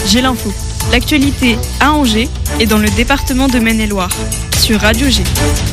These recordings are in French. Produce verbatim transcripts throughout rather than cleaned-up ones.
J'ai l'info. L'actualité à Angers et dans le département de Maine-et-Loire. Sur Radio G.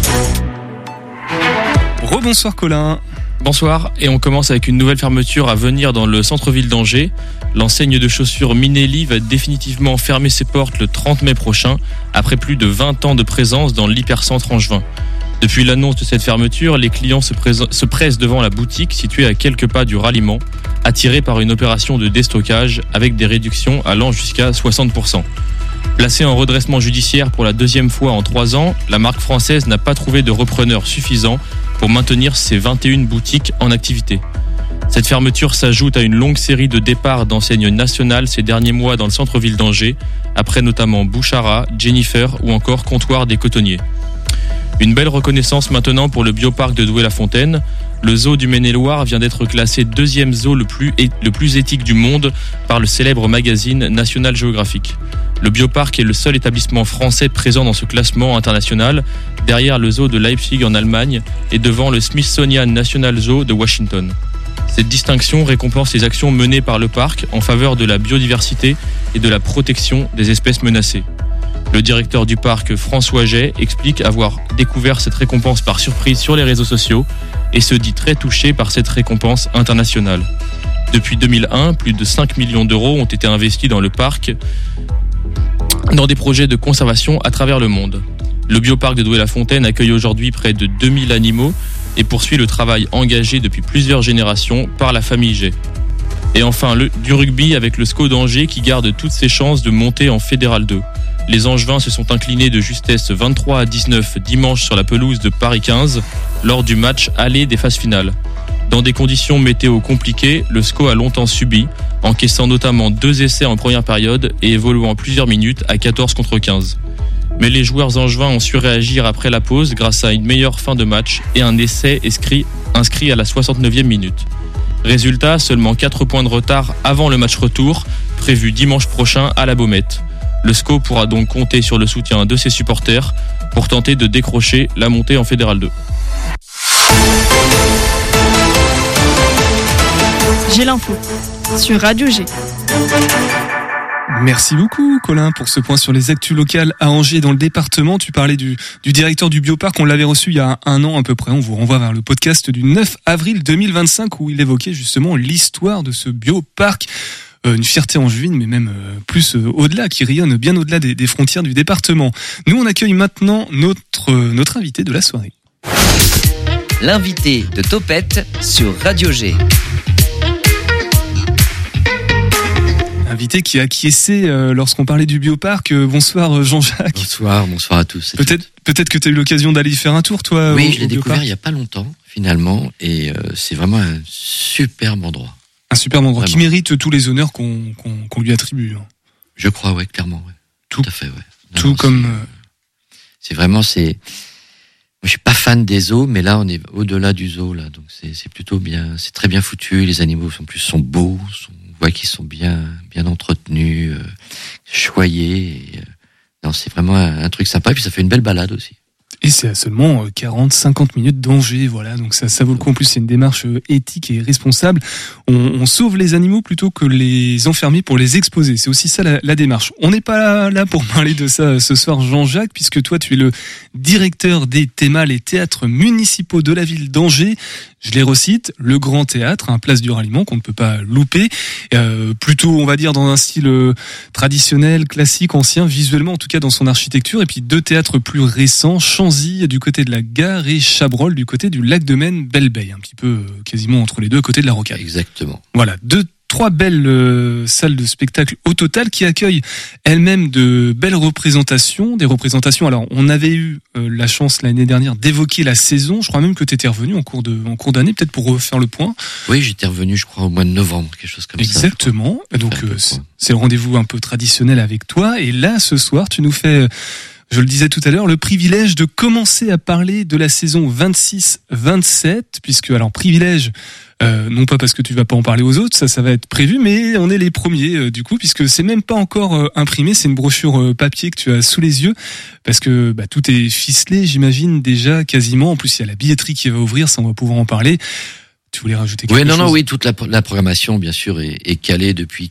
Rebonsoir Colin. Bonsoir, et on commence avec une nouvelle fermeture à venir dans le centre-ville d'Angers. L'enseigne de chaussures Minelli va définitivement fermer ses portes le trente mai prochain, après plus de vingt ans de présence dans l'hypercentre angevin. Depuis l'annonce de cette fermeture, les clients se, prés- se pressent devant la boutique située à quelques pas du ralliement, attirés par une opération de déstockage avec des réductions allant jusqu'à soixante pour cent. Placée en redressement judiciaire pour la deuxième fois en trois ans, la marque française n'a pas trouvé de repreneur suffisant pour maintenir ses vingt et une boutiques en activité. Cette fermeture s'ajoute à une longue série de départs d'enseignes nationales ces derniers mois dans le centre-ville d'Angers, après notamment Bouchara, Jennifer ou encore Comptoir des Cotonniers. Une belle reconnaissance maintenant pour le bioparc de Douai-la-Fontaine. Le zoo du Maine-et-Loire vient d'être classé deuxième zoo le plus, é- le plus éthique du monde par le célèbre magazine National Geographic. Le bioparc est le seul établissement français présent dans ce classement international, derrière le zoo de Leipzig en Allemagne et devant le Smithsonian National Zoo de Washington. Cette distinction récompense les actions menées par le parc en faveur de la biodiversité et de la protection des espèces menacées. Le directeur du parc, François Jay, explique avoir découvert cette récompense par surprise sur les réseaux sociaux et se dit très touché par cette récompense internationale. Depuis deux mille un, plus de cinq millions d'euros ont été investis dans le parc, dans des projets de conservation à travers le monde. Le bioparc de Douai-la-Fontaine accueille aujourd'hui près de deux mille animaux et poursuit le travail engagé depuis plusieurs générations par la famille Jay. Et enfin, le, du rugby avec le S C O d'Angers qui garde toutes ses chances de monter en Fédéral deux. Les Angevins se sont inclinés de justesse vingt-trois à dix-neuf dimanche sur la pelouse de Paris quinze lors du match aller des phases finales. Dans des conditions météo compliquées, le S C O a longtemps subi, encaissant notamment deux essais en première période et évoluant plusieurs minutes à quatorze contre quinze. Mais les joueurs angevins ont su réagir après la pause grâce à une meilleure fin de match et un essai inscrit, inscrit à la soixante-neuvième minute. Résultat, seulement quatre points de retard avant le match retour, prévu dimanche prochain à la Baumette. Le S C O pourra donc compter sur le soutien de ses supporters pour tenter de décrocher la montée en Fédéral deux. J'ai l'info sur Radio G. Merci beaucoup Colin pour ce point sur les actus locales à Angers dans le département. Tu parlais du, du directeur du bioparc, on l'avait reçu il y a un an à peu près. On vous renvoie vers le podcast du neuf avril deux mille vingt-cinq où il évoquait justement l'histoire de ce bioparc. Une fierté angevine, mais même plus au-delà, qui rayonne bien au-delà des, des frontières du département. Nous, on accueille maintenant notre, notre invité de la soirée. L'invité de Topette sur Radio G. Invité qui a acquiescé euh, lorsqu'on parlait du bioparc. Euh, bonsoir Jean-Jacques. Bonsoir, bonsoir à tous. Peut-être, peut-être que tu as eu l'occasion d'aller y faire un tour, toi. Oui, au, je l'ai au découvert bioparc. il n'y a pas longtemps, finalement, et euh, c'est vraiment un superbe endroit. Un superbe endroit Vraiment. qui mérite tous les honneurs qu'on, qu'on, qu'on lui attribue. Je crois, ouais, clairement, ouais. Tout, tout à fait, ouais. Non, tout non, comme. C'est, euh, c'est vraiment, c'est. Moi, je suis pas fan des zoos, mais là, on est au-delà du zoo, là, donc c'est, c'est plutôt bien, c'est très bien foutu. Les animaux, en plus, sont beaux, sont, on voit qu'ils sont bien, bien entretenus, euh, choyés. Et, euh, non, c'est vraiment un, un truc sympa, et puis ça fait une belle balade aussi. Et c'est à seulement quarante à cinquante minutes d'Angers, voilà. Donc ça, ça vaut le coup. En plus, c'est une démarche éthique et responsable. On, on sauve les animaux plutôt que les enfermer pour les exposer. C'est aussi ça la, la démarche. On n'est pas là pour parler de ça ce soir, Jean-Jacques, puisque toi, tu es le directeur des thémas, les théâtres municipaux de la ville d'Angers. Je les recite, le Grand Théâtre, un place du ralliement qu'on ne peut pas louper. Euh, plutôt, on va dire, dans un style euh, traditionnel, classique, ancien, visuellement, en tout cas dans son architecture. Et puis deux théâtres plus récents, Chanzy du côté de la gare et Chabrol du côté du lac de Maine, Belle-Beille, un petit peu euh, quasiment entre les deux, à côté de la Rocade. Exactement. Voilà, deux Trois belles euh, salles de spectacle au total qui accueillent elles-mêmes de belles représentations, des représentations. Alors, on avait eu euh, la chance l'année dernière d'évoquer la saison. Je crois même que tu étais revenu en cours de en cours d'année, peut-être pour refaire le point. Oui, j'étais revenu, je crois, au mois de novembre, quelque chose comme Exactement. ça. Exactement. Donc, euh, c'est, c'est le rendez-vous un peu traditionnel avec toi. Et là, ce soir, tu nous fais, je le disais tout à l'heure, le privilège de commencer à parler de la saison vingt-six vingt-sept, puisque, alors, privilège, Euh, non pas parce que tu vas pas en parler aux autres, ça ça va être prévu, mais on est les premiers euh, du coup, puisque c'est même pas encore euh, imprimé, c'est une brochure euh, papier que tu as sous les yeux, parce que bah, tout est ficelé, j'imagine déjà quasiment. En plus il y a la billetterie qui va ouvrir, ça on va pouvoir en parler. Tu voulais rajouter quelque oui, non, chose ? non, oui, toute la, la programmation bien sûr est, est calée depuis